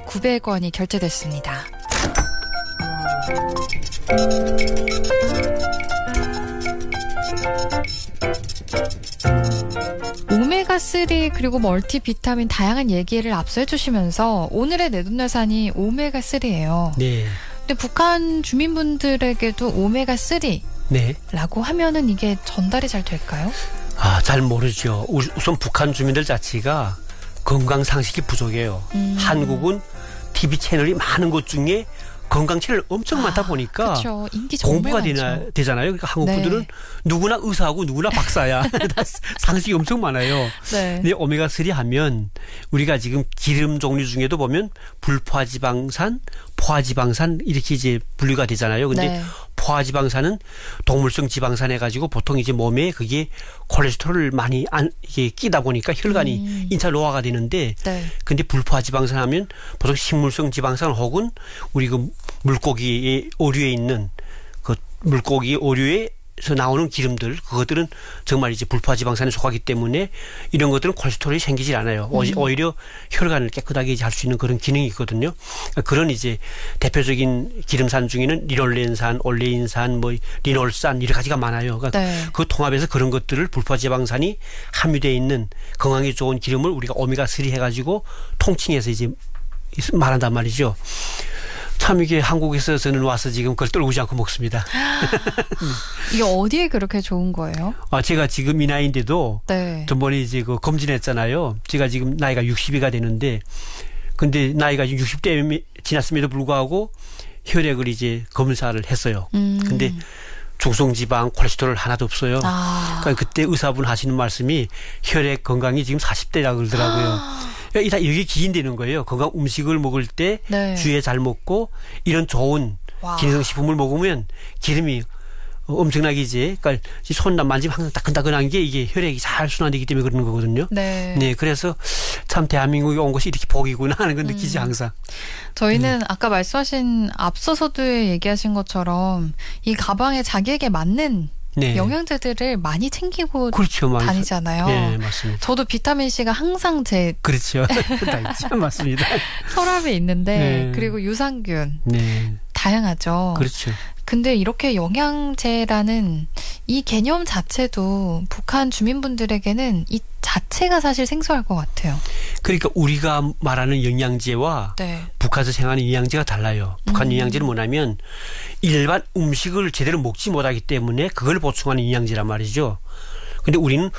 900원이 결제됐습니다. 오메가3 그리고 멀티비타민 다양한 얘기를 앞서 해주시면서 오늘의 내돈내산이 오메가3예요. 네. 근데 북한 주민분들에게도 오메가3 네. 라고 하면은 이게 전달이 잘 될까요? 잘 모르죠. 우선 북한 주민들 자체가 건강 상식이 부족해요. 한국은 TV 채널이 많은 것 중에 건강 채널 엄청 많다 보니까 그쵸. 인기 정말 공부가 많죠. 되잖아요. 그러니까 한국 분들은 누구나 의사하고 누구나 박사야. 상식이 엄청 많아요. 네. 근데 오메가3 하면 우리가 지금 기름 종류 중에도 보면 불포화지방산, 포화지방산 이렇게 이제 분류가 되잖아요. 근데 네. 포화지방산은 동물성 지방산 해가지고 보통 이제 몸에 그게 콜레스테롤을 많이 이게 끼다 보니까 혈관이 인차 노화가 되는데, 네. 근데 불포화지방산 하면 보통 식물성 지방산 혹은 우리 그 물고기의 오류에 있는 그 물고기 오류에서 나오는 기름들, 그것들은 정말 이제 불포화지방산에 속하기 때문에 이런 것들은 콜레스테롤이 생기질 않아요. 오히려 혈관을 깨끗하게 할 수 있는 그런 기능이 있거든요. 그런 이제 대표적인 기름산 중에는 리놀렌산, 올레인산, 뭐 리놀산 여러 가지가 많아요. 그러니까 네. 그 통합해서 그런 것들을 불포화지방산이 함유되어 있는 건강에 좋은 기름을 우리가 오메가3 해가지고 통칭해서 이제 말한단 말이죠. 참 이게 한국에서 저는 와서 지금 그걸 떨구지 않고 먹습니다. 이게 어디에 그렇게 좋은 거예요? 제가 지금 이 나이인데도 네. 전번에 이제 그 검진했잖아요. 제가 지금 나이가 60이가 되는데, 근데 나이가 60대 지났음에도 불구하고 혈액을 이제 검사를 했어요. 근데 중성지방, 콜레스테롤 하나도 없어요. 그러니까 그때 의사분 하시는 말씀이 혈액 건강이 지금 40대라고 그러더라고요. 이게 기인되는 거예요. 건강 음식을 먹을 때 네. 주에 잘 먹고 이런 좋은 기능성 식품을 먹으면 기름이 엄청나게 이제, 그러니까 손 만지면 항상 따끈따끈한 게 이게 혈액이 잘 순환되기 때문에 그러는 거거든요. 네. 네, 그래서 참 대한민국에 온 것이 이렇게 복이구나 하는 걸 느끼지 항상. 저희는 아까 말씀하신 앞서서도 얘기하신 것처럼 이 가방에 자기에게 맞는 네. 영양제들을 많이 챙기고 그렇죠, 다니잖아요. 네, 맞습니다. 저도 비타민C가 항상 제 그렇죠. 다 있죠. 맞습니다. 서랍에 있는데 네. 그리고 유산균 네. 다양하죠. 그렇죠. 근데 이렇게 영양제라는 이 개념 자체도 북한 주민분들에게는 이 자체가 사실 생소할 것 같아요. 그러니까 우리가 말하는 영양제와 네. 북한에서 생각하는 영양제가 달라요. 북한 영양제는 뭐냐면 일반 음식을 제대로 먹지 못하기 때문에 그걸 보충하는 영양제란 말이죠. 근데 우리는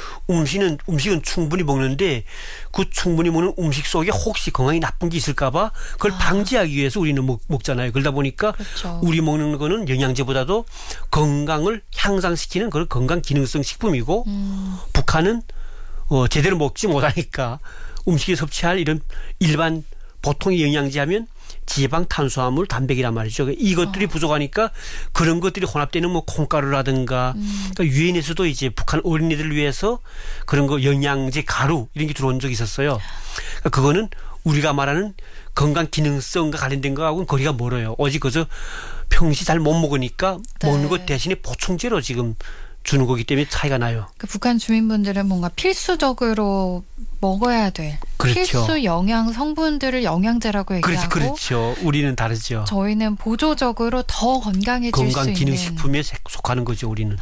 음식은 충분히 먹는데 그 충분히 먹는 음식 속에 혹시 건강에 나쁜 게 있을까 봐 그걸 방지하기 위해서 우리는 먹잖아요. 그러다 보니까 그렇죠. 우리 먹는 거는 영양제보다도 건강을 향상시키는 그런 건강 기능성 식품이고 북한은 제대로 먹지 못하니까 음식에 섭취할 이런 일반 보통의 영양제 하면 지방, 탄수화물, 단백이란 말이죠. 이것들이 부족하니까 그런 것들이 혼합되는 뭐 콩가루라든가 그러니까 유엔에서도 이제 북한 어린이들을 위해서 그런 거 영양제 가루 이런 게 들어온 적이 있었어요. 그러니까 그거는 우리가 말하는 건강 기능성과 관련된 거하고는 거리가 멀어요. 오직 그저 평시 잘 못 먹으니까 먹는 것 대신에 보충제로 지금 주는 거기 때문에 차이가 나요. 그 북한 주민분들은 뭔가 필수적으로 먹어야 될 그렇죠. 필수 영양 성분들을 영양제라고 얘기하고 그렇죠. 우리는 다르죠. 저희는 보조적으로 더 건강해질 수 있는 건강기능식품에 속하는 거죠. 우리는.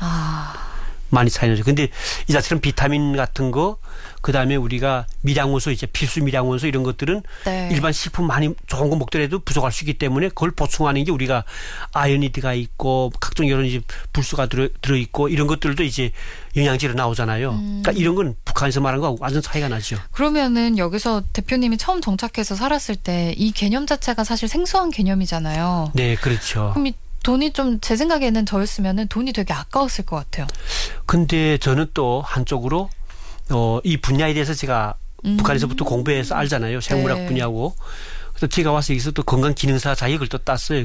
많이 차이 나죠. 근데 이자처럼 비타민 같은 거, 그 다음에 우리가 미량원소, 이제 필수 미량원소 이런 것들은 네. 일반 식품 많이 좋은 거 먹더라도 부족할 수 있기 때문에 그걸 보충하는 게 우리가 아연이드가 있고 각종 여러 이제 불소가 들어있고 이런 것들도 이제 영양제로 나오잖아요. 그러니까 이런 건 북한에서 말한 거하고 완전 차이가 나죠. 그러면은 여기서 대표님이 처음 정착해서 살았을 때 이 개념 자체가 사실 생소한 개념이잖아요. 네, 그렇죠. 그럼 돈이 좀 제 생각에는 저였으면은 돈이 되게 아까웠을 것 같아요. 근데 저는 또 한쪽으로 이 분야에 대해서 제가 북한에서부터 공부해서 알잖아요. 생물학 분야고. 그래서 제가 와서 여기서 또 건강기능사 자격을 또 땄어요.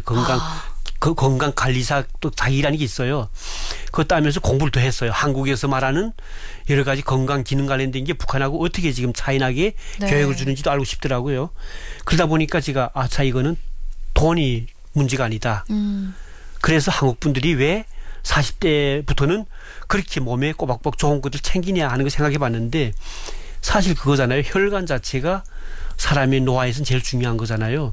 건강관리사 또 자격이라는 게 있어요. 그거 따면서 공부를 더 했어요. 한국에서 말하는 여러 가지 건강기능 관련된 게 북한하고 어떻게 지금 차이나게 네. 교육을 주는지도 알고 싶더라고요. 그러다 보니까 제가 이거는 돈이 문제가 아니다. 그래서 한국 분들이 왜 40대부터는 그렇게 몸에 꼬박꼬박 좋은 것들 챙기냐 하는 거 생각해 봤는데 사실 그거잖아요. 혈관 자체가 사람의 노화에서는 제일 중요한 거잖아요.